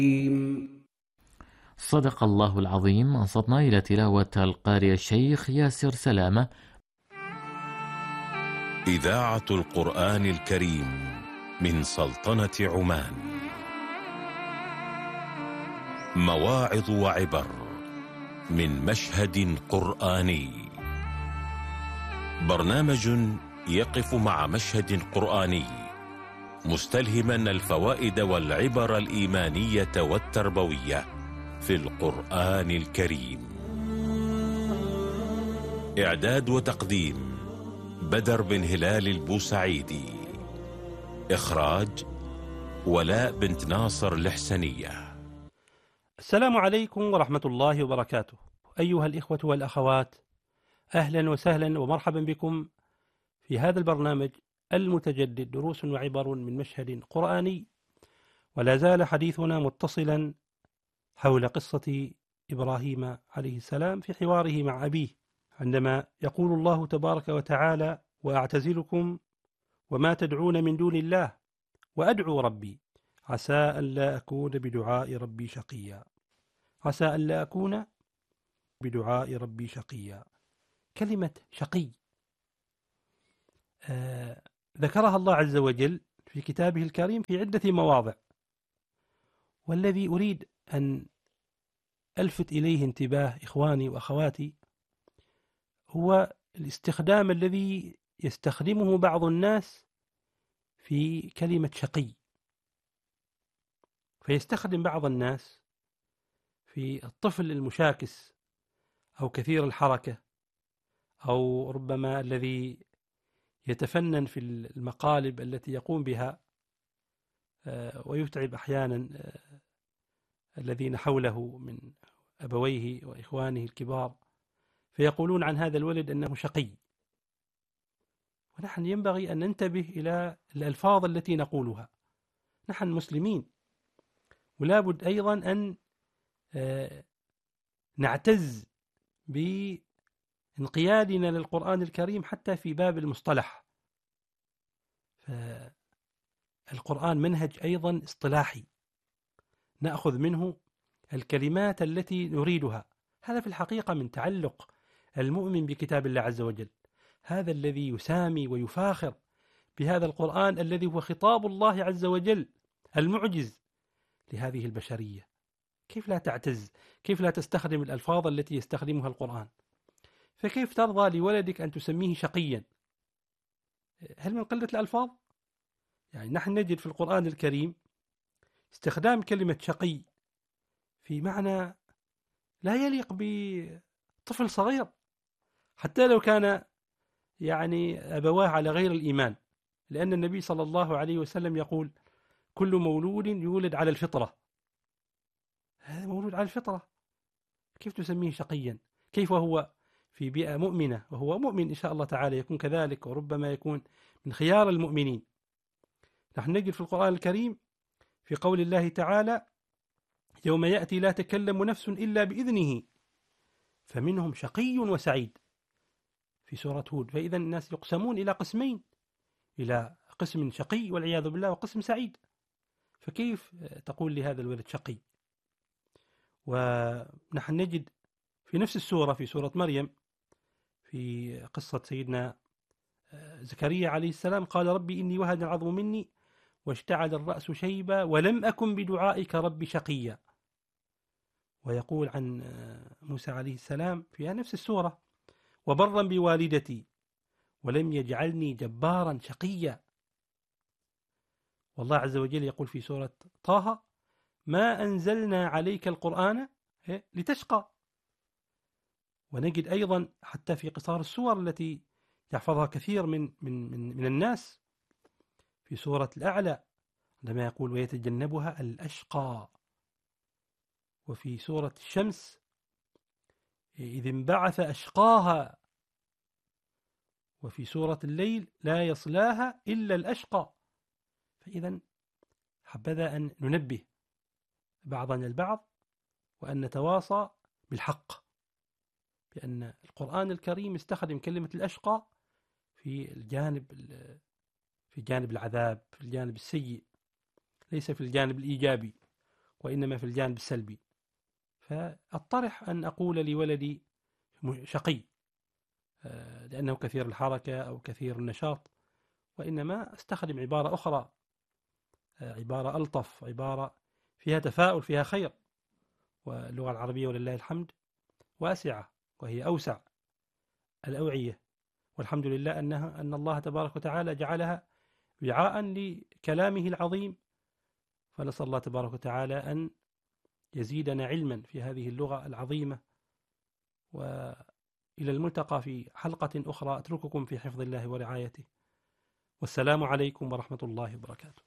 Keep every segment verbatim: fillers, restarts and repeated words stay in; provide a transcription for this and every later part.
صدق الله العظيم. انصتنا إلى تلاوة القارئ الشيخ ياسر سلامة. إذاعة القرآن الكريم من سلطنة عمان. مواعظ وعبر من مشهد قرآني. برنامج يقف مع مشهد قرآني مستلهما الفوائد والعبر الإيمانية والتربوية في القرآن الكريم. إعداد وتقديم بدر بن هلال البوسعيدي. إخراج ولاء بنت ناصر الحسنية. السلام عليكم ورحمة الله وبركاته. أيها الإخوة والأخوات، أهلا وسهلا ومرحبا بكم في هذا البرنامج المتجدد، دروس وعبر من مشهد قرآني. ولا زال حديثنا متصلا حول قصة إبراهيم عليه السلام في حواره مع أبيه، عندما يقول الله تبارك وتعالى: وأعتزلكم وما تدعون من دون الله وأدعو ربي عسى أن لا أكون بدعاء ربي شقيا. عسى أن لا أكون بدعاء ربي شقيا. كلمة شقي آه ذكرها الله عز وجل في كتابه الكريم في عدة مواضع، والذي أريد أن ألفت إليه انتباه إخواني وأخواتي هو الاستخدام الذي يستخدمه بعض الناس في كلمة شقي. فيستخدم بعض الناس في الطفل المشاكس أو كثير الحركة، أو ربما الذي يتفنن في المقالب التي يقوم بها ويتعب أحيانا الذين حوله من أبويه وإخوانه الكبار، فيقولون عن هذا الولد أنه شقي. ونحن ينبغي أن ننتبه إلى الألفاظ التي نقولها. نحن مسلمين، ولا بد أيضا أن نعتز بانقيادنا للقرآن الكريم حتى في باب المصطلح. فالقرآن منهج أيضا اصطلاحي، نأخذ منه الكلمات التي نريدها. هذا في الحقيقة من تعلق المؤمن بكتاب الله عز وجل، هذا الذي يسامي ويفاخر بهذا القرآن الذي هو خطاب الله عز وجل المعجز لهذه البشرية. كيف لا تعتز؟ كيف لا تستخدم الألفاظ التي يستخدمها القرآن؟ فكيف ترضى لولدك أن تسميه شقيا؟ هل من قلة الألفاظ؟ يعني نحن نجد في القرآن الكريم استخدام كلمة شقي في معنى لا يليق بطفل صغير، حتى لو كان يعني أبواه على غير الإيمان، لأن النبي صلى الله عليه وسلم يقول: كل مولود يولد على الفطرة. هذا مولود على الفطرة، كيف تسميه شقيا؟ كيف وهو في بيئة مؤمنة، وهو مؤمن إن شاء الله تعالى يكون كذلك، وربما يكون من خيار المؤمنين. نحن نجد في القرآن الكريم في قول الله تعالى: يوم يأتي لا تكلم نفس إلا بإذنه فمنهم شقي وسعيد، في سورة هود. فإذا الناس يقسمون إلى قسمين، إلى قسم شقي والعياذ بالله وقسم سعيد. فكيف تقول لهذا الولد شقي؟ ونحن نجد في نفس السورة، في سورة مريم، في قصة سيدنا زكريا عليه السلام، قال: ربي إني وهن العظم مني واشتعل الرأس شيبا ولم أكن بدعائك ربي شقيا. ويقول عن موسى عليه السلام في نفس السورة: وبرا بوالدتي ولم يجعلني جبارا شقيا. والله عز وجل يقول في سورة طه: ما أنزلنا عليك القرآن لتشقى. ونجد أيضا حتى في قصار السور التي يحفظها كثير من, من, من, من الناس، في سورة الأعلى عندما يقول: ويتجنبها الأشقى. وفي سورة الشمس: إذ انبعث أشقاها. وفي سورة الليل: لا يصلاها إلا الأشقى. فإذا حبذا أن ننبه بعضنا البعض، وأن نتواصى بالحق، بأن القرآن الكريم استخدم كلمة الأشقى في الجانب في جانب العذاب، في الجانب السيء، ليس في الجانب الإيجابي. وإنما في الجانب السلبي. فالطرح أن أقول لولدي شقي لأنه كثير الحركة أو كثير النشاط، وإنما استخدم عبارة أخرى، عبارة ألطف، عبارة فيها تفاؤل، فيها خير. واللغة العربية ولله الحمد واسعة، وهي أوسع الأوعية، والحمد لله أنها أن الله تبارك وتعالى جعلها وعاء لكلامه العظيم. فنسأل الله تبارك وتعالى أن يزيدنا علما في هذه اللغة العظيمة. وإلى الملتقى في حلقة أخرى، أترككم في حفظ الله ورعايته، والسلام عليكم ورحمة الله وبركاته.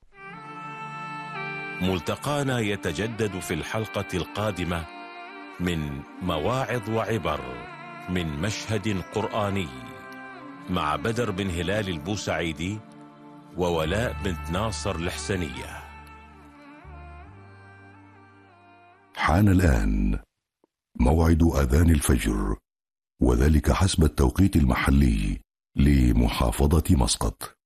ملتقانا يتجدد في الحلقة القادمة من مواعظ وعبر من مشهد قرآني مع بدر بن هلال البوسعيدي وولاء بنت ناصر الحسنية. حان الآن موعد أذان الفجر، وذلك حسب التوقيت المحلي لمحافظة مسقط.